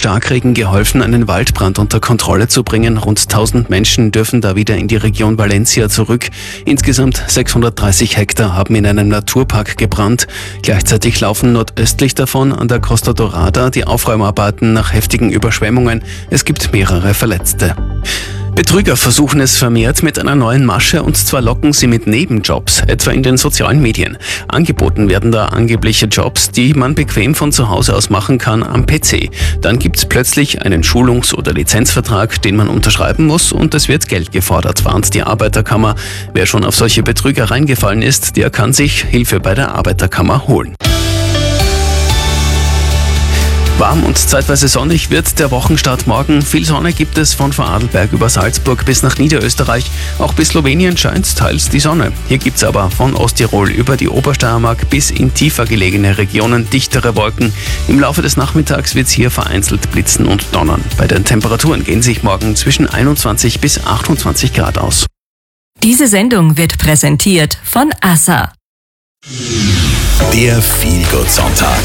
Starkregen geholfen, einen Waldbrand unter Kontrolle zu bringen. Rund 1000 Menschen dürfen da wieder in die Region Valencia zurück. Insgesamt 630 Hektar haben in einem Naturpark gebrannt. Gleichzeitig laufen nordöstlich davon an der Costa Dorada die Aufräumarbeiten nach heftigen Überschwemmungen. Es gibt mehrere Verletzte. Betrüger versuchen es vermehrt mit einer neuen Masche, und zwar locken sie mit Nebenjobs, etwa in den sozialen Medien. Angeboten werden da angebliche Jobs, die man bequem von zu Hause aus machen kann am PC. Dann gibt's plötzlich einen Schulungs- oder Lizenzvertrag, den man unterschreiben muss, und es wird Geld gefordert, warnt die Arbeiterkammer. Wer schon auf solche Betrüger reingefallen ist, der kann sich Hilfe bei der Arbeiterkammer holen. Warm und zeitweise sonnig wird der Wochenstart morgen. Viel Sonne gibt es von Vorarlberg über Salzburg bis nach Niederösterreich. Auch bis Slowenien scheint teils die Sonne. Hier gibt's aber von Osttirol über die Obersteiermark bis in tiefer gelegene Regionen dichtere Wolken. Im Laufe des Nachmittags wird's hier vereinzelt blitzen und donnern. Bei den Temperaturen gehen sich morgen zwischen 21 bis 28 Grad aus. Diese Sendung wird präsentiert von ASSA. Der Feel-Good-Sonntag.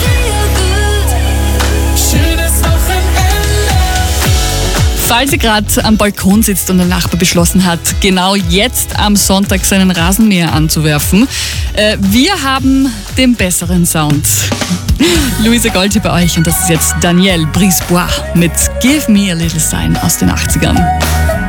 Falls ihr gerade am Balkon sitzt und der Nachbar beschlossen hat, genau jetzt am Sonntag seinen Rasenmäher anzuwerfen, wir haben den besseren Sound. Luisa Golti bei euch, und das ist jetzt Danielle Brisebois mit Give Me a Little Sign aus den 80ern.